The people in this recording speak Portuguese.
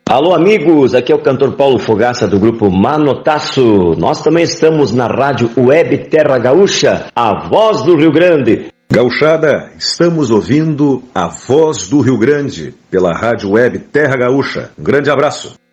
Alô, amigos, aqui é o cantor Paulo Fogaça do grupo Manotaço. Nós também estamos na rádio Web Terra Gaúcha, a voz do Rio Grande. Gauchada, estamos ouvindo a voz do Rio Grande pela rádio Web Terra Gaúcha. Um grande abraço.